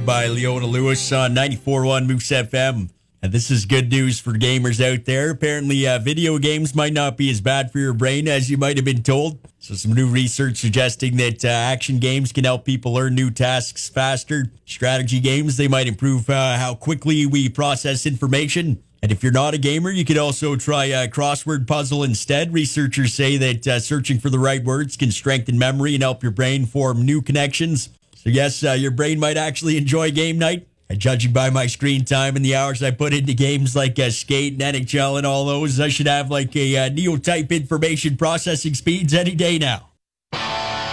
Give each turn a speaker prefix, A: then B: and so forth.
A: powered by Leona Lewis on 94.1 Moose FM. And this is good news for gamers out there. Apparently, video games might not be as bad for your brain as you might have been told. So some new research suggesting that action games can help people learn new tasks faster. Strategy games, they might improve how quickly we process information. And if you're not a gamer, you could also try a crossword puzzle instead. Researchers say that searching for the right words can strengthen memory and help your brain form new connections. So yes, your brain might actually enjoy game night. And judging by my screen time and the hours I put into games like Skate and NHL and all those, I should have like a Neo-type information processing speeds any day now.